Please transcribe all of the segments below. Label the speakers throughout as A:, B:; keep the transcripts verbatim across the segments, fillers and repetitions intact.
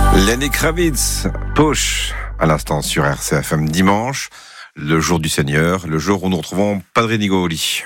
A: Lenny Kravitz, Push, à l'instant sur R C F M dimanche, le jour du Seigneur, le jour où nous retrouvons Padre Nigoli.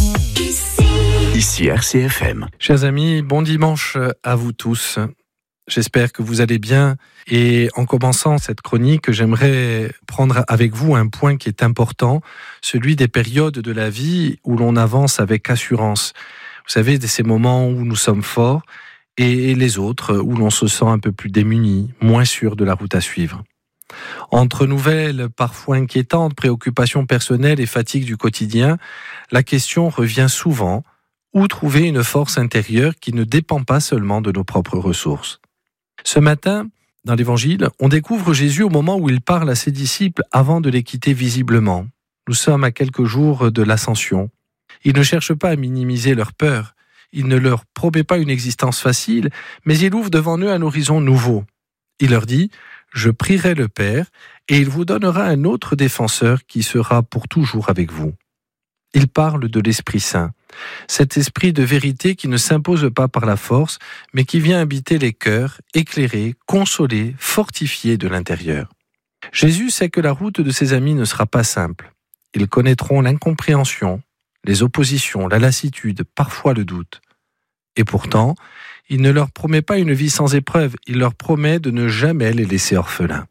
B: Ici R C F M.
C: Chers amis, bon dimanche à vous tous. J'espère que vous allez bien. Et en commençant cette chronique, j'aimerais prendre avec vous un point qui est important, celui des périodes de la vie où l'on avance avec assurance. Vous savez, de ces moments où nous sommes forts et les autres où l'on se sent un peu plus démuni, moins sûr de la route à suivre. Entre nouvelles parfois inquiétantes, préoccupations personnelles et fatigue du quotidien, la question revient souvent: où trouver une force intérieure qui ne dépend pas seulement de nos propres ressources? Ce matin, dans l'Évangile, on découvre Jésus au moment où il parle à ses disciples avant de les quitter visiblement. Nous sommes à quelques jours de l'Ascension. Il ne cherche pas à minimiser leur peur. Il ne leur promet pas une existence facile, mais il ouvre devant eux un horizon nouveau. Il leur dit: « Je prierai le Père, et il vous donnera un autre défenseur qui sera pour toujours avec vous. » Il parle de l'Esprit Saint, cet esprit de vérité qui ne s'impose pas par la force, mais qui vient habiter les cœurs, éclairer, consoler, fortifier de l'intérieur. Jésus sait que la route de ses amis ne sera pas simple. Ils connaîtront l'incompréhension, les oppositions, la lassitude, parfois le doute. Et pourtant, il ne leur promet pas une vie sans épreuve, il leur promet de ne jamais les laisser orphelins.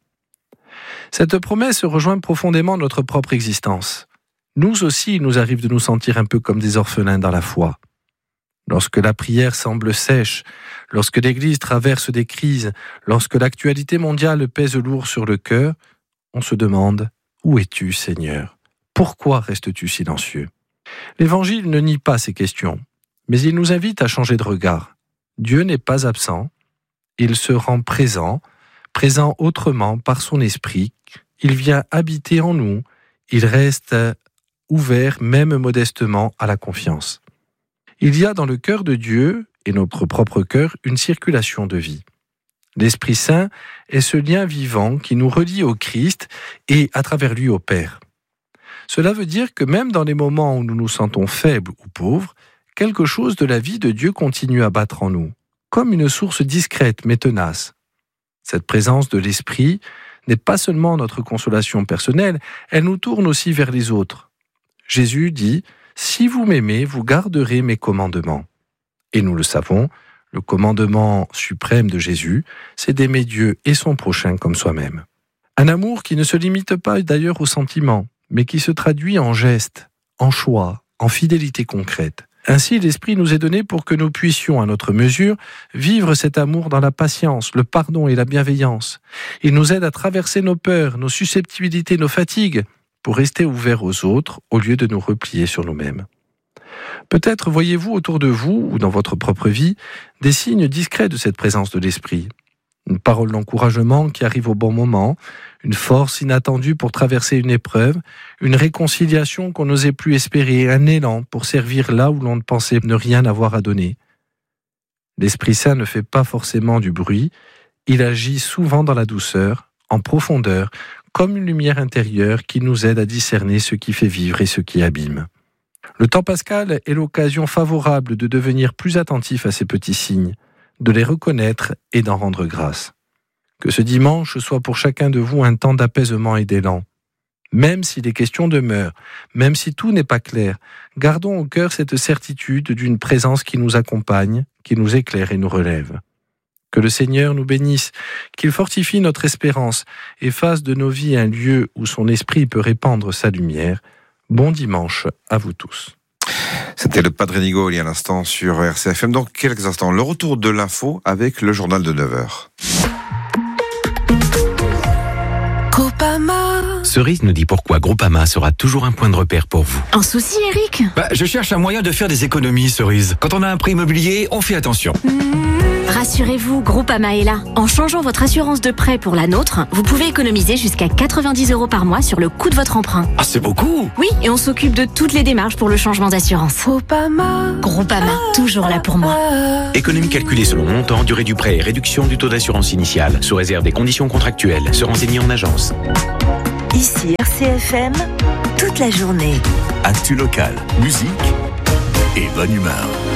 C: Cette promesse rejoint profondément notre propre existence. Nous aussi, il nous arrive de nous sentir un peu comme des orphelins dans la foi. Lorsque la prière semble sèche, lorsque l'Église traverse des crises, lorsque l'actualité mondiale pèse lourd sur le cœur, on se demande: où es-tu, Seigneur? Pourquoi restes-tu silencieux? L'Évangile ne nie pas ces questions, mais il nous invite à changer de regard. Dieu n'est pas absent, il se rend présent, présent autrement par son esprit, il vient habiter en nous, il reste ouvert même modestement à la confiance. Il y a dans le cœur de Dieu et notre propre cœur une circulation de vie. L'Esprit Saint est ce lien vivant qui nous relie au Christ et à travers lui au Père. Cela veut dire que même dans les moments où nous nous sentons faibles ou pauvres, quelque chose de la vie de Dieu continue à battre en nous, comme une source discrète mais tenace. Cette présence de l'Esprit n'est pas seulement notre consolation personnelle, elle nous tourne aussi vers les autres. Jésus dit: « Si vous m'aimez, vous garderez mes commandements. » Et nous le savons, le commandement suprême de Jésus, c'est d'aimer Dieu et son prochain comme soi-même. Un amour qui ne se limite pas d'ailleurs aux sentiments, mais qui se traduit en gestes, en choix, en fidélité concrète. Ainsi, l'Esprit nous est donné pour que nous puissions, à notre mesure, vivre cet amour dans la patience, le pardon et la bienveillance. Il nous aide à traverser nos peurs, nos susceptibilités, nos fatigues, pour rester ouverts aux autres, au lieu de nous replier sur nous-mêmes. Peut-être voyez-vous autour de vous, ou dans votre propre vie, des signes discrets de cette présence de l'Esprit. Une parole d'encouragement qui arrive au bon moment, une force inattendue pour traverser une épreuve, une réconciliation qu'on n'osait plus espérer, un élan pour servir là où l'on ne pensait ne rien avoir à donner. L'Esprit Saint ne fait pas forcément du bruit, il agit souvent dans la douceur, en profondeur, comme une lumière intérieure qui nous aide à discerner ce qui fait vivre et ce qui abîme. Le temps pascal est l'occasion favorable de devenir plus attentif à ces petits signes, de les reconnaître et d'en rendre grâce. Que ce dimanche soit pour chacun de vous un temps d'apaisement et d'élan. Même si les questions demeurent, même si tout n'est pas clair, gardons au cœur cette certitude d'une présence qui nous accompagne, qui nous éclaire et nous relève. Que le Seigneur nous bénisse, qu'il fortifie notre espérance et fasse de nos vies un lieu où son esprit peut répandre sa lumière. Bon dimanche à vous tous.
A: C'était le Padre Nigoli à l'instant sur R C F M. Dans quelques instants, le retour de l'info avec le journal de neuf heures.
D: Groupama.
B: Cerise nous dit pourquoi Groupama sera toujours un point de repère pour vous.
D: Un souci, Eric?
E: Bah, je cherche un moyen de faire des économies, Cerise. Quand on a un prêt immobilier, on fait attention.
D: Mmh. Rassurez-vous, Groupama est là. En changeant votre assurance de prêt pour la nôtre, vous pouvez économiser jusqu'à quatre-vingt-dix euros par mois sur le coût de votre emprunt.
E: Ah, c'est beaucoup!
D: Oui, et on s'occupe de toutes les démarches pour le changement d'assurance. Groupama. Groupama, toujours là pour moi.
B: Économie calculée selon montant, durée du prêt et réduction du taux d'assurance initiale, sous réserve des conditions contractuelles. Se renseigner en agence.
F: Ici R C F M, toute la journée.
G: Actu locale, musique et bonne humeur.